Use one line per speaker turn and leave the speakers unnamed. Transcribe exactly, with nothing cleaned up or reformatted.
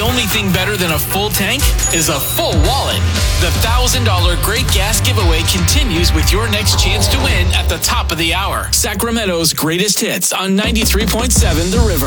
only thing better than a full tank is a full wallet. The one thousand dollars Great Gas Giveaway continues with your next chance to win at the top of the hour. Sacramento's greatest hits on ninety-three point seven The River.